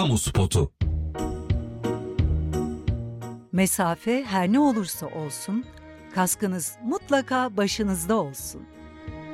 Kamu spotu. Mesafe her ne olursa olsun, kaskınız mutlaka başınızda olsun.